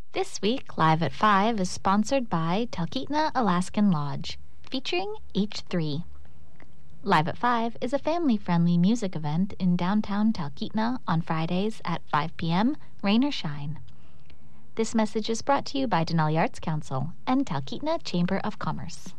This week, Live at 5 is sponsored by Talkeetna Alaskan Lodge, featuring H3. Live at 5 is a family-friendly music event in downtown Talkeetna on Fridays at 5 p.m., rain or shine. This message is brought to you by Denali Arts Council and Talkeetna Chamber of Commerce.